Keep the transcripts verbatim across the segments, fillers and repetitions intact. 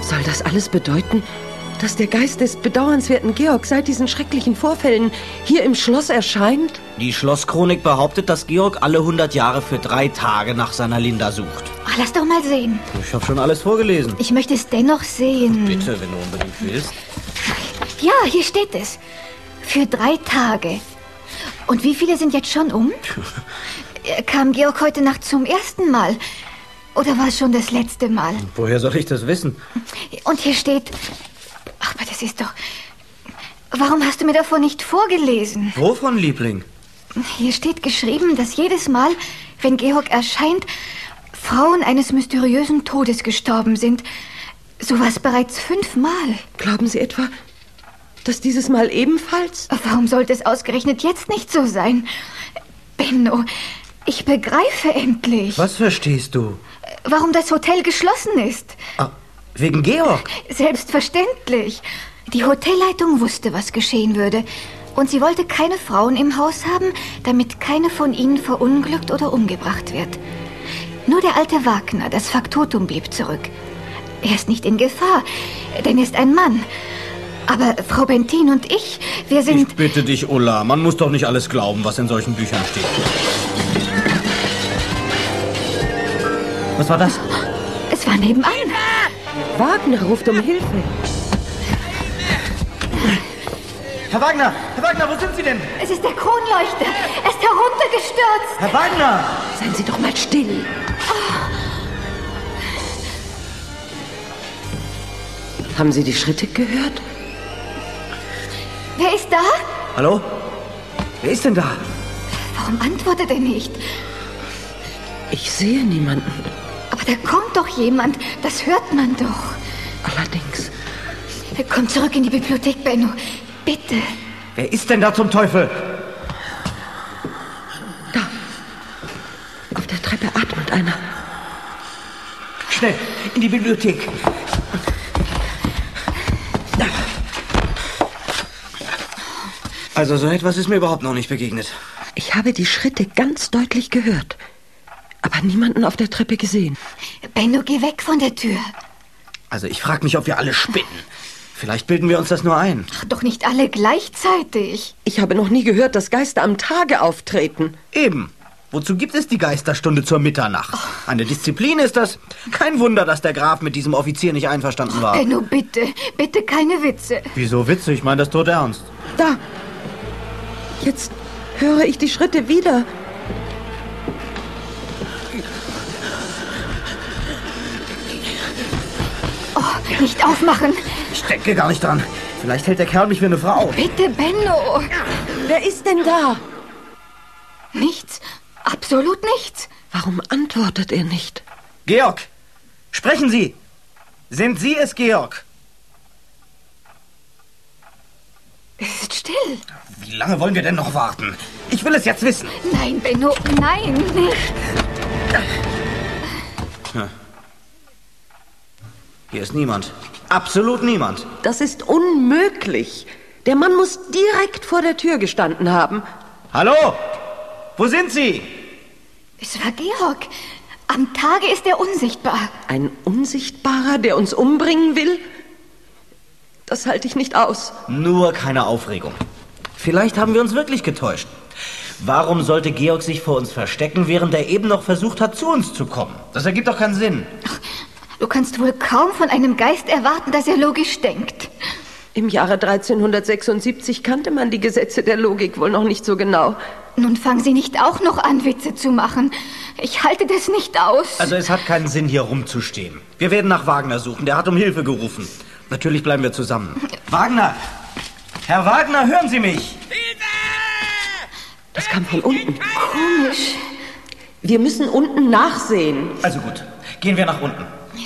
Soll das alles bedeuten, dass der Geist des bedauernswerten Georg seit diesen schrecklichen Vorfällen hier im Schloss erscheint? Die Schlosschronik behauptet, dass Georg alle hundert Jahre für drei Tage nach seiner Linda sucht. Ach, lass doch mal sehen. Ich habe schon alles vorgelesen. Ich möchte es dennoch sehen. Bitte, wenn du unbedingt willst. Ja, hier steht es. Für drei Tage. Und wie viele sind jetzt schon um? Kam Georg heute Nacht zum ersten Mal? Oder war es schon das letzte Mal? Woher soll ich das wissen? Und hier steht... Ach, aber das ist doch... Warum hast du mir davon nicht vorgelesen? Wovon, Liebling? Hier steht geschrieben, dass jedes Mal, wenn Georg erscheint, Frauen eines mysteriösen Todes gestorben sind. So was bereits fünfmal. Glauben Sie etwa, dass dieses Mal ebenfalls? Warum sollte es ausgerechnet jetzt nicht so sein? Benno, ich begreife endlich. Was verstehst du? Warum das Hotel geschlossen ist. Ah, wegen Georg? Selbstverständlich. Die Hotelleitung wusste, was geschehen würde. Und sie wollte keine Frauen im Haus haben, damit keine von ihnen verunglückt oder umgebracht wird. Nur der alte Wagner, das Faktotum, blieb zurück. Er ist nicht in Gefahr, denn er ist ein Mann. Aber Frau Bentin und ich, wir sind... Ich bitte dich, Ulla, man muss doch nicht alles glauben, was in solchen Büchern steht. Was war das? Es war nebenan. Wagner ruft um Hilfe. Herr Wagner! Herr Wagner, wo sind Sie denn? Es ist der Kronleuchter. Er ist heruntergestürzt. Herr Wagner! Seien Sie doch mal still. Oh. Haben Sie die Schritte gehört? Wer ist da? Hallo? Wer ist denn da? Warum antwortet er nicht? Ich sehe niemanden. Aber da kommt doch jemand. Das hört man doch. Allerdings. Komm zurück in die Bibliothek, Benno. Bitte. Wer ist denn da zum Teufel? Da. Auf der Treppe atmet einer. Schnell, in die Bibliothek. Also so etwas ist mir überhaupt noch nicht begegnet. Ich habe die Schritte ganz deutlich gehört, aber niemanden auf der Treppe gesehen. Benno, geh weg von der Tür. Also ich frage mich, ob wir alle spinnen. Vielleicht bilden wir uns das nur ein. Ach, doch nicht alle gleichzeitig. Ich habe noch nie gehört, dass Geister am Tage auftreten. Eben. Wozu gibt es die Geisterstunde zur Mitternacht? Oh. Eine Disziplin ist das. Kein Wunder, dass der Graf mit diesem Offizier nicht einverstanden war. Benno, bitte, bitte keine Witze. Wieso Witze? Ich meine das tot ernst. Da. Jetzt höre ich die Schritte wieder. Oh, nicht aufmachen. Ich denke gar nicht dran. Vielleicht hält der Kerl mich für eine Frau. Bitte, Benno. Wer ist denn da? Nichts. Absolut nichts. Warum antwortet er nicht? Georg, sprechen Sie. Sind Sie es, Georg? Es ist still. Wie lange wollen wir denn noch warten? Ich will es jetzt wissen. Nein, Benno, nein, nicht. Ja. Hier ist niemand. Absolut niemand. Das ist unmöglich. Der Mann muss direkt vor der Tür gestanden haben. Hallo? Wo sind Sie? Es war Georg. Am Tage ist er unsichtbar. Ein Unsichtbarer, der uns umbringen will? Das halte ich nicht aus. Nur keine Aufregung. Vielleicht haben wir uns wirklich getäuscht. Warum sollte Georg sich vor uns verstecken, während er eben noch versucht hat, zu uns zu kommen? Das ergibt doch keinen Sinn. Ach, du kannst wohl kaum von einem Geist erwarten, dass er logisch denkt. Im Jahre dreizehnhundertsechsundsiebzig kannte man die Gesetze der Logik wohl noch nicht so genau. Nun fangen Sie nicht auch noch an, Witze zu machen. Ich halte das nicht aus. Also es hat keinen Sinn, hier rumzustehen. Wir werden nach Wagner suchen. Der hat um Hilfe gerufen. Natürlich bleiben wir zusammen. Wagner! Herr Wagner, hören Sie mich! Das kam von unten. Komisch. Wir müssen unten nachsehen. Also gut, gehen wir nach unten.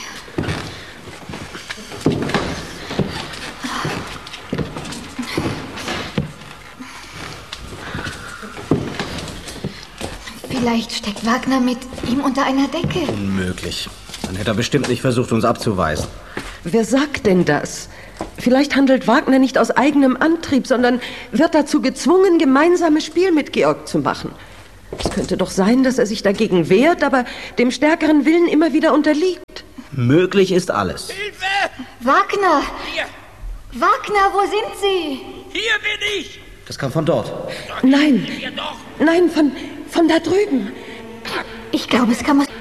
Vielleicht steckt Wagner mit ihm unter einer Decke. Unmöglich. Dann hätte er bestimmt nicht versucht, uns abzuweisen. Wer sagt denn das? Vielleicht handelt Wagner nicht aus eigenem Antrieb, sondern wird dazu gezwungen, gemeinsames Spiel mit Georg zu machen. Es könnte doch sein, dass er sich dagegen wehrt, aber dem stärkeren Willen immer wieder unterliegt. Möglich ist alles. Hilfe! Wagner! Hier, Wagner, wo sind Sie? hier bin ich! Das kam von dort. Nein, Hier doch! nein, von, von da drüben. Ich glaube, es kam aus